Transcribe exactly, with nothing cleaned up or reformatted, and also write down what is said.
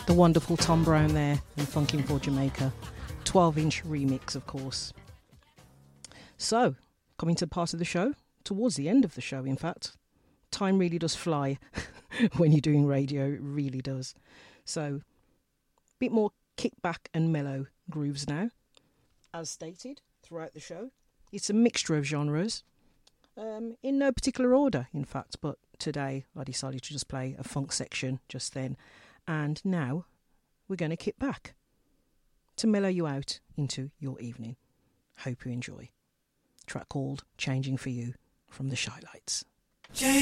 The wonderful Tom Brown there in Funkin' for Jamaica. twelve inch remix, of course. So, coming to the part of the show, towards the end of the show, in fact. Time really does fly when you're doing radio, it really does. So, a bit more kickback and mellow grooves now. As stated throughout the show, it's a mixture of genres, um, in no particular order, in fact, but today I decided to just play a funk section just then. And now we're going to kick back to mellow you out into your evening. Hope you enjoy. Track called Changing For You from the Shy Lights.